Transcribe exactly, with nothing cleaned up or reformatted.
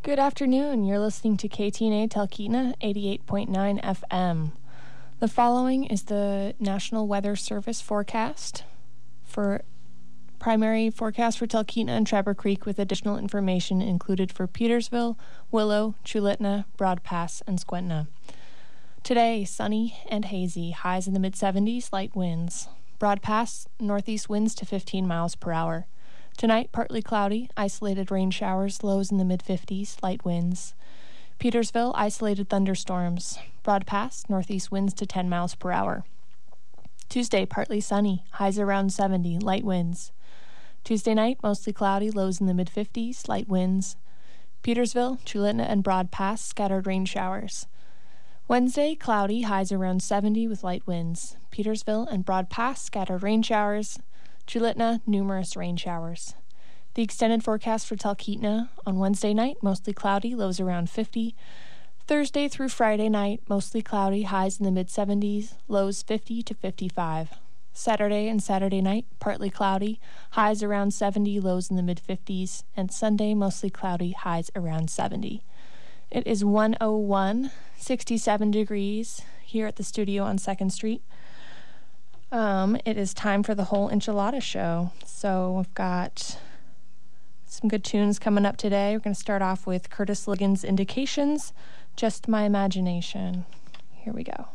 Good afternoon. You're listening to K T N A Talkeetna eighty-eight point nine F M. The following is the National Weather Service forecast for primary forecast for Talkeetna and Trapper Creek, with additional information included for Petersville, Willow, Chulitna, Broad Pass, and Squentna. Today, sunny and hazy, highs in the mid seventies, light winds. Broad Pass, northeast winds to fifteen miles per hour. Tonight, partly cloudy, isolated rain showers, lows in the mid fifties, light winds. Petersville, isolated thunderstorms. Broad Pass, northeast winds to ten miles per hour. Tuesday, partly sunny, highs around seventy, light winds. Tuesday night, mostly cloudy, lows in the mid fifties, light winds. Petersville, Chulitna, and Broad Pass, scattered rain showers. Wednesday, cloudy, highs around seventy with light winds. Petersville and Broad Pass, scattered rain showers. Chulitna, numerous rain showers. The extended forecast for Talkeetna on Wednesday night, mostly cloudy, lows around fifty. Thursday through Friday night, mostly cloudy, highs in the mid seventies, lows fifty to fifty-five. Saturday and Saturday night, partly cloudy, highs around seventy, lows in the mid fifties, and Sunday, mostly cloudy, highs around seventy. It is one oh one, sixty-seven degrees here at the studio on second Street. Um, it is time for the whole enchilada show. So we've got some good tunes coming up today. We're going to start off with Curtis Ligon's Indications, Just My Imagination. Here we go.